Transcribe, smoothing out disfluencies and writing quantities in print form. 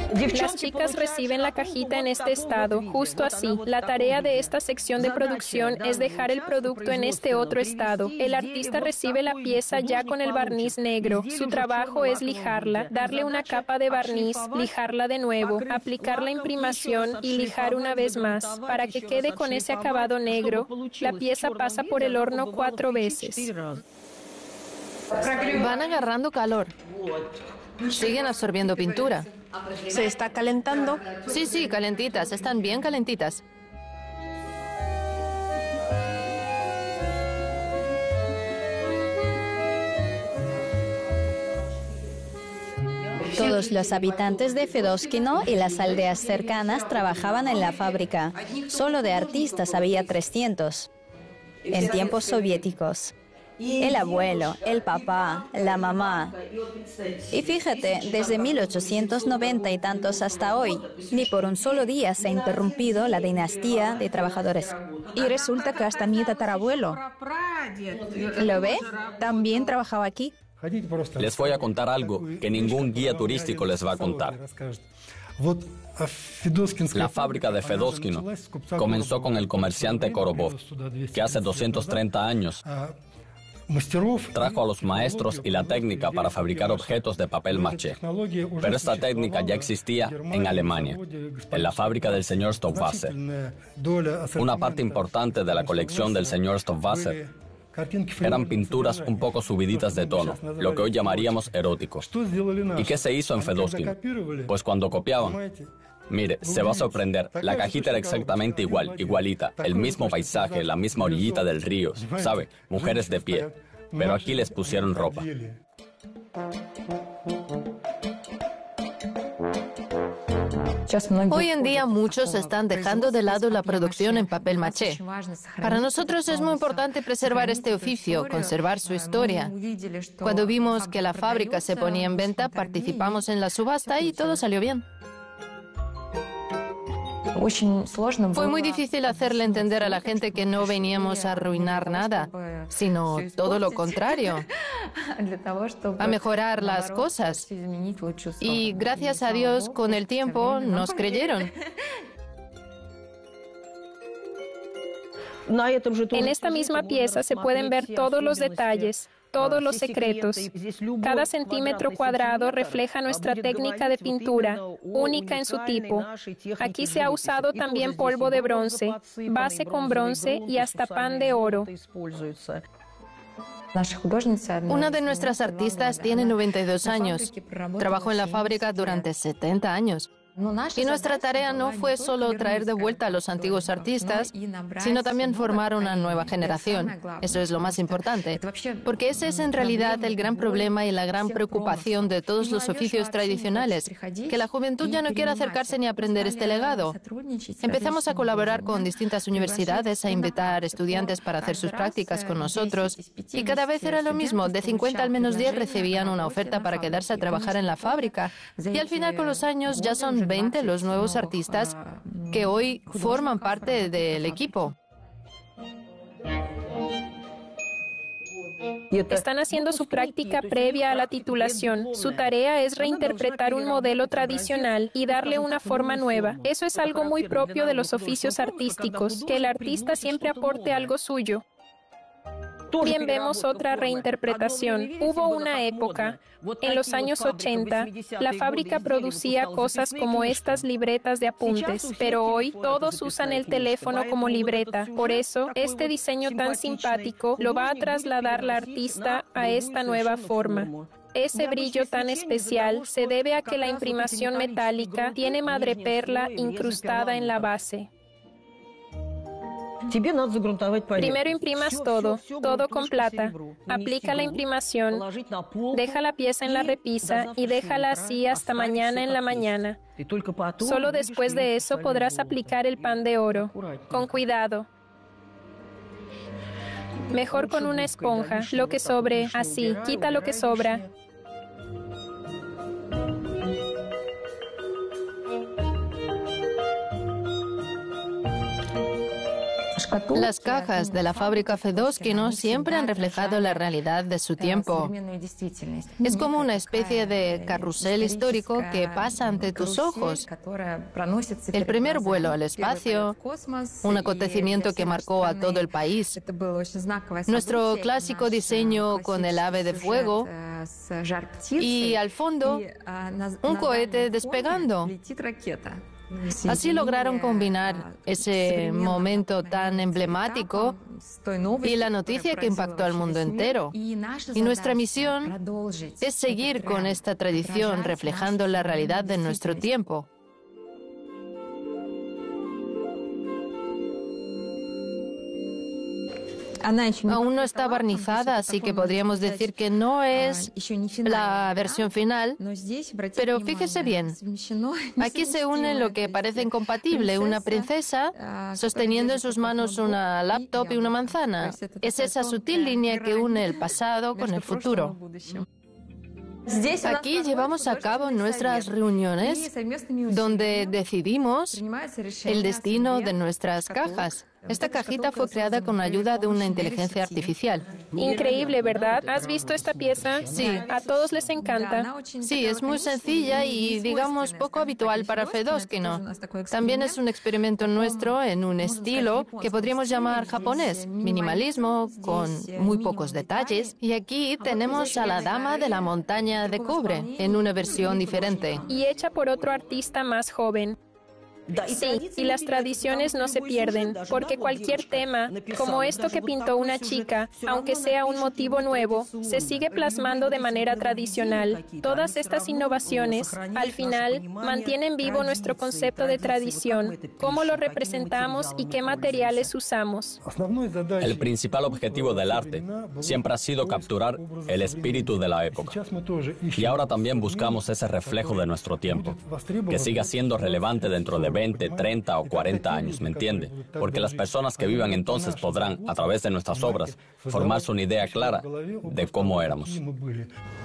Las chicas reciben la cajita en este estado, justo así. La tarea de esta sección de producción es dejar el producto en este otro estado. El artista recibe la pieza ya con el barniz negro. Su trabajo es lijarla, darle una capa de barniz, lijarla de nuevo, aplicar la imprimación y lijar una vez más. Para que quede con ese acabado negro, la pieza pasa por el horno 4 veces. Van agarrando calor. Siguen absorbiendo pintura. ¿Se está calentando? Sí, sí, calentitas. Están bien calentitas. Todos los habitantes de Fedoskino y las aldeas cercanas trabajaban en la fábrica. Solo de artistas había 300. En tiempos soviéticos. El abuelo, el papá, la mamá. Y fíjate, desde 1890 y tantos hasta hoy, ni por un solo día se ha interrumpido la dinastía de trabajadores. Y resulta que hasta mi tatarabuelo, ¿Lo ve? también trabajaba aquí. Les voy a contar algo que ningún guía turístico les va a contar. La fábrica de Fedoskino comenzó con el comerciante Korobov, que hace 230 años trajo a los maestros y la técnica para fabricar objetos de papel maché. Pero esta técnica ya existía en Alemania, en la fábrica del señor Stoffwasser. Una parte importante de la colección del señor Stoffwasser eran pinturas un poco subiditas de tono, lo que hoy llamaríamos eróticos. ¿Y qué se hizo en Fedoskino? Pues cuando copiaban, mire, se va a sorprender, la cajita era exactamente igual, igualita, el mismo paisaje, la misma orillita del río, ¿sabe? Mujeres de pie, pero aquí les pusieron ropa. Hoy en día muchos están dejando de lado la producción en papel maché. Para nosotros es muy importante preservar este oficio, conservar su historia. Cuando vimos que la fábrica se ponía en venta, participamos en la subasta y todo salió bien. Fue muy difícil hacerle entender a la gente que no veníamos a arruinar nada, sino todo lo contrario, a mejorar las cosas. Y gracias a Dios, con el tiempo, nos creyeron. En esta misma pieza se pueden ver todos los detalles, todos los secretos. Cada centímetro cuadrado refleja nuestra técnica de pintura, única en su tipo. Aquí se ha usado también polvo de bronce, base con bronce y hasta pan de oro. Una de nuestras artistas tiene 92 años. Trabajó en la fábrica durante 70 años. Y nuestra tarea no fue solo traer de vuelta a los antiguos artistas, sino también formar una nueva generación. Eso es lo más importante, porque ese es en realidad el gran problema y la gran preocupación de todos los oficios tradicionales, que la juventud ya no quiere acercarse ni aprender este legado. Empezamos a colaborar con distintas universidades, a invitar estudiantes para hacer sus prácticas con nosotros, y cada vez era lo mismo, de 50 al menos 10 recibían una oferta para quedarse a trabajar en la fábrica, y al final con los años ya son 20 los nuevos artistas que hoy forman parte del equipo. Están haciendo su práctica previa a la titulación. Su tarea es reinterpretar un modelo tradicional y darle una forma nueva. Eso es algo muy propio de los oficios artísticos, que el artista siempre aporte algo suyo. Bien, vemos otra reinterpretación. Hubo una época, en los años 80, la fábrica producía cosas como estas libretas de apuntes, pero hoy todos usan el teléfono como libreta. Por eso, este diseño tan simpático lo va a trasladar la artista a esta nueva forma. Ese brillo tan especial se debe a que la imprimación metálica tiene madreperla incrustada en la base. Primero imprimas todo con plata. Aplica la imprimación, deja la pieza en la repisa y déjala así hasta mañana en la mañana. Solo después de eso podrás aplicar el pan de oro. Con cuidado. Mejor con una esponja, lo que sobre, así, quita lo que sobra. Las cajas de la fábrica Fedoskino siempre han reflejado la realidad de su tiempo. Es como una especie de carrusel histórico que pasa ante tus ojos. El primer vuelo al espacio, un acontecimiento que marcó a todo el país. Nuestro clásico diseño con el ave de fuego y al fondo un cohete despegando. Así lograron combinar ese momento tan emblemático y la noticia que impactó al mundo entero. Y nuestra misión es seguir con esta tradición reflejando la realidad de nuestro tiempo. Aún no está barnizada, así que podríamos decir que no es la versión final, pero fíjese bien, aquí se une lo que parece incompatible, una princesa sosteniendo en sus manos una laptop y una manzana. Es esa sutil línea que une el pasado con el futuro. Aquí llevamos a cabo nuestras reuniones donde decidimos el destino de nuestras cajas. Esta cajita fue creada con la ayuda de una inteligencia artificial. Increíble, ¿verdad? ¿Has visto esta pieza? Sí. A todos les encanta. Sí, es muy sencilla y, digamos, poco habitual para Fedoskino. También es un experimento nuestro en un estilo que podríamos llamar japonés, minimalismo, con muy pocos detalles. Y aquí tenemos a la dama de la montaña de cobre, en una versión diferente. Y hecha por otro artista más joven. Sí, y las tradiciones no se pierden, porque cualquier tema, como esto que pintó una chica, aunque sea un motivo nuevo, se sigue plasmando de manera tradicional. Todas estas innovaciones, al final, mantienen vivo nuestro concepto de tradición, cómo lo representamos y qué materiales usamos. El principal objetivo del arte siempre ha sido capturar el espíritu de la época. Y ahora también buscamos ese reflejo de nuestro tiempo, que siga siendo relevante dentro de 20, 30 o 40 años, ¿me entiende? Porque las personas que vivan entonces podrán, a través de nuestras obras, formarse una idea clara de cómo éramos.